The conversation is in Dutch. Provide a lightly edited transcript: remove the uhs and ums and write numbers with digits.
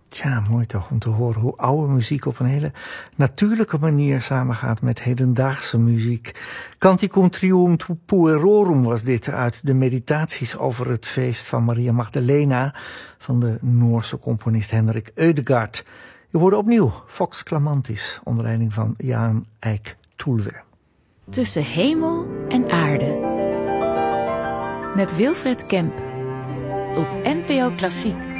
Tja, mooi toch om te horen hoe oude muziek op een hele natuurlijke manier samengaat met hedendaagse muziek. Canticum Triumphum Puerorum was dit uit de meditaties over het feest van Maria Magdalena van de Noorse componist Henrik Ødegaard. Je hoorde opnieuw Vox Clamantis onder leiding van Jaan Eik Toelwe. Tussen hemel en aarde. Met Wilfred Kemp op NPO Klassiek.